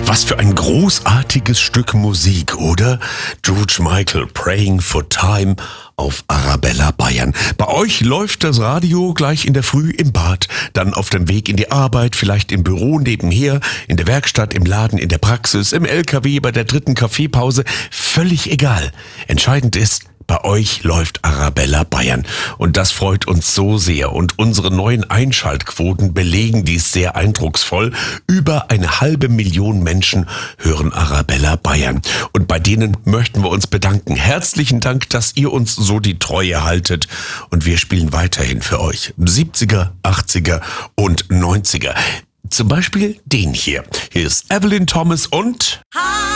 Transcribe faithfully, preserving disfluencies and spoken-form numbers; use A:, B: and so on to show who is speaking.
A: Was für ein großartiges Stück Musik, oder? George Michael, Praying for Time auf Arabella Bayern. Bei euch läuft das Radio gleich in der Früh im Bad, dann auf dem Weg in die Arbeit, vielleicht im Büro nebenher, in der Werkstatt, im Laden, in der Praxis, im L K W, bei der dritten Kaffeepause. Völlig egal. Entscheidend ist, bei euch läuft Arabella Bayern. Und das freut uns so sehr. Und unsere neuen Einschaltquoten belegen dies sehr eindrucksvoll. Über eine halbe Million Menschen hören Arabella Bayern. Und bei denen möchten wir uns bedanken. Herzlichen Dank, dass ihr uns so die Treue haltet. Und wir spielen weiterhin für euch siebziger, achtziger und neunziger. Zum Beispiel den hier. Hier ist Evelyn Thomas und...